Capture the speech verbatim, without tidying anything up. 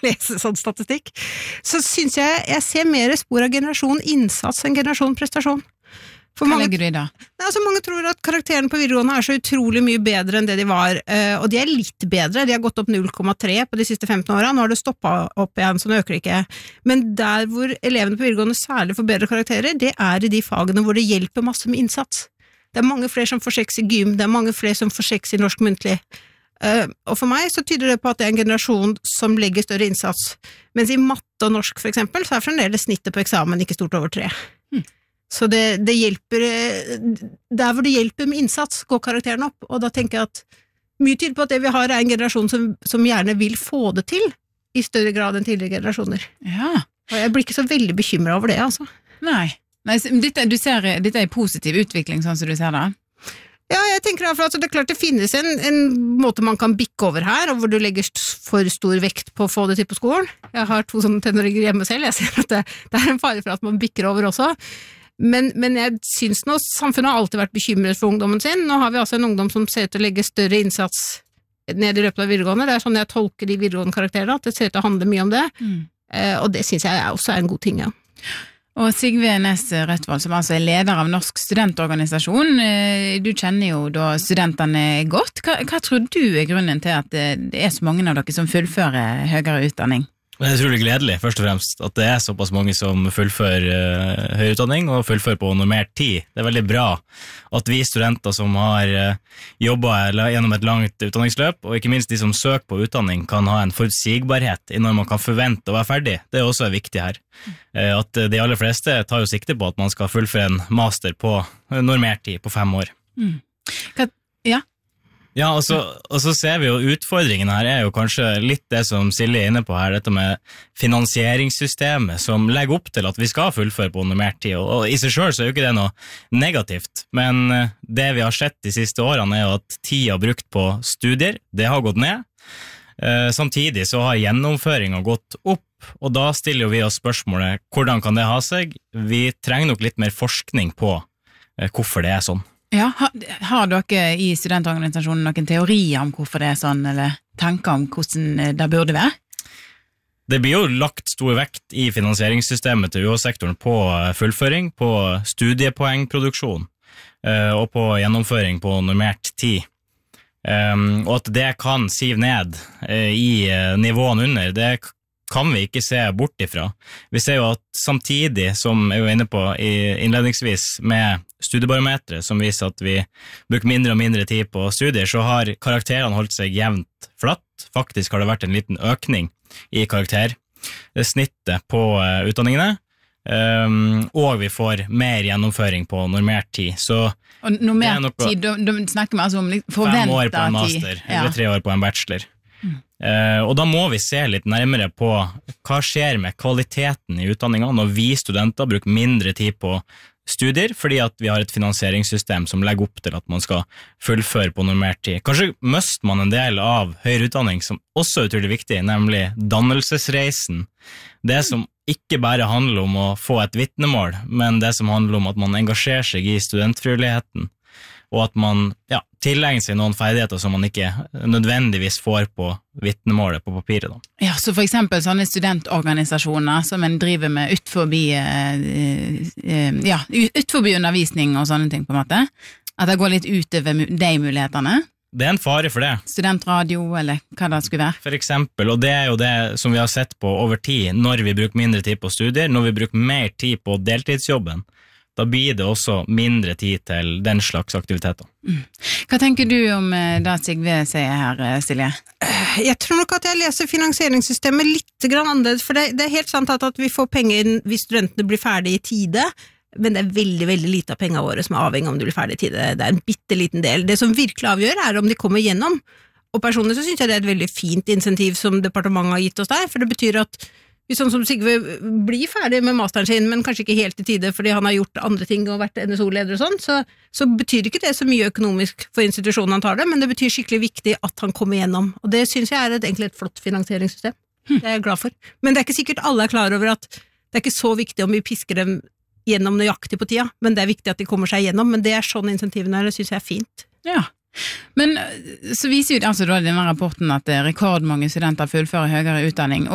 lese sånn statistikk, så synes jeg jeg ser mer spor av generasjon innsats enn generasjon prestasjon. For Hva mange, legger du i da? Nei, altså mange tror at karakterene på videregående er så utrolig mye bedre enn det de var, og de er litt bedre, de har gått opp null komma tre på de siste femten årene, nå har det stoppet opp igjen, så det øker ikke. Men der hvor elevene på videregående særlig får bedre karakterer, det er i de fagene hvor det hjelper masse med innsats. Det er mange flere som får seks i gym, det er mange flere som får seks i norsk muntlig. Uh, og for meg så tyder det på at det er en generasjon som legger større innsats, mens i matte og norsk for eksempel, så er fremdeles snittet på eksamen ikke stort over tre. Hmm. Så det, det hjelper, der hvor det hjelper med innsats, går karakteren opp, og da tenker jeg at mye tyder på at det vi har er en generasjon som, som gjerne vil få det til, i større grad enn tidligere generasjoner. Ja. Og jeg blir ikke så veldig bekymret over det, altså. Nei, Nei dette, du ser, dette er positiv utvikling, sånn som du ser det? Ja, jeg tenker at altså, det er klart det finnes en, en måte man kan bikke over her, og hvor du legger for stor vekt på å få det til på skolen. Jeg har to sånne tenåringer hjemme selv, jeg ser at det, det er en fare for at man bikker over også. Men, men jeg synes nå samfunnet har alltid vært bekymret for ungdommen sin. Nå har vi altså en ungdom som ser ut til å legge større innsats ned i løpet av videregående. Det er sånn jeg tolker de videregående karakterene, at det ser ut til å handle mye om det. Mm. Eh, og det synes jeg også er en god ting, ja. Og Sigve Næss Rødtvold, som altså er leder av Norsk studentorganisasjon, du kjenner jo da studentene godt. Hva, hva tror du er grunnen til at det er så mange av dere som fullfører høyere utdanning? Det er utrolig gledelig, først og fremst, at det er såpass mange som fullfører uh, høyere utdanning og fullfører på normert tid. Det er veldig bra at vi studenter som har uh, jobbet gjennom et langt utdanningsløp, og ikke minst de som søker på utdanning, kan ha en forutsigbarhet i når man kan forvente å være ferdig. Det er også viktig her. Uh, at de aller fleste tar jo sikte på at man skal fullføre en master på normert tid, på fem år. Mm. Hva, ja? Ja, og så, og så ser vi jo utfordringen her er jo kanskje litt det som Silje er inne på her, dette med finansieringssystemet som legger opp til at vi skal fullføre på normert tid, og, og i seg selv så er jo ikke det noe negativt, men det vi har sett de siste årene er jo at tida brukt på studier, det har gått ned, eh, samtidig så har gjennomføringen gått opp, og da stiller jo vi oss spørsmålet, hvordan kan det ha seg? Vi trenger nok litt mer forskning på eh, hvorfor det er sånn. Ja, har, har dere i studentorganisasjonen noen teorier om hvorfor det er sånn, eller tanker om hvordan det burde være? Det blir jo lagt stor vekt i finansieringssystemet til U H-sektoren på fullføring, på studiepoengproduksjon og på gjennomføring på normert tid. Og at det kan sive ned i nivåene under, det kan vi ikke se bort ifra. Vi ser jo at samtidig, som jeg var inne på innledningsvis, med studiebarometre som viser at vi bruker mindre og mindre tid på studier, så har karakterene holdt seg jevnt flatt. Faktisk har det vært en liten økning i karaktersnittet på utdanningene, og vi får mer gjennomføring på normert tid. Så og normert tid, da, da snakker vi altså om forventet tid. Fem år på en master, ja. Eller tre år på en bachelor. Mm. Uh, og da må vi se litt nærmere på hva skjer med kvaliteten i utdanningen når vi studenter bruker mindre tid på studier, fordi at vi har et finansieringssystem som legger opp til at man skal fullføre på normert tid. Kanskje møster man en del av høyere utdanning som også er utrolig viktig, nemlig dannelsesreisen. Det som ikke bare handler om å få et vitnemål, men det som handler om at man engasjerer seg i studentfrivilligheten, og at man ja, tilegner seg noen ferdigheter som man ikke nødvendigvis får på vitnemålet på papiret. Da. Ja, så for eksempel sånne studentorganisasjoner som en driver med utforbi, eh, ja, utforbi undervisning og sånne ting på en måte, at det går litt utover de mulighetene. Det er en fare for det. Studentradio, eller hva det skulle være. For eksempel, og det er jo det som vi har sett på over tid, når vi bruker mindre tid på studier, når vi bruker mer tid på deltidsjobben, da blir det også mindre tid til den slags aktiviteter. Mm. Hva tenker du om det Sigve sier her, Silje? Jeg tror nok at jeg leser finansieringssystemet litt grann annerledes, for det, det er helt sant at, at vi får penger hvis studentene blir ferdige i tide, men det er veldig, veldig lite av pengene våre som er avhengig om de blir ferdige i tide. Det er en bitteliten del. Det som virkelig avgjør er om de kommer gjennom, og personlig så synes jeg det er et veldig fint insentiv som departementet har gitt oss der, for det betyr at hvis sånn som Sigve blir ferdig med masteren sin, men kanskje ikke helt i tide fordi han har gjort andre ting og vært N S O-leder og sånn, så, så betyr ikke det så mye økonomisk for institusjonen han tar det, men det betyr skikkelig viktig at han kommer gjennom. Og det synes jeg er et, egentlig et flott finansieringssystem. Det er jeg glad for. Men det er ikke sikkert alle er klar over at det er ikke så viktig om vi pisker dem gjennom nøyaktig på tida, men det er viktig at de kommer seg gjennom, men det er sånn insentivene er, det synes jeg er fint. Ja. Men så viser jo altså da denne rapporten at rekordmange studenter fullfører høyere utdanning,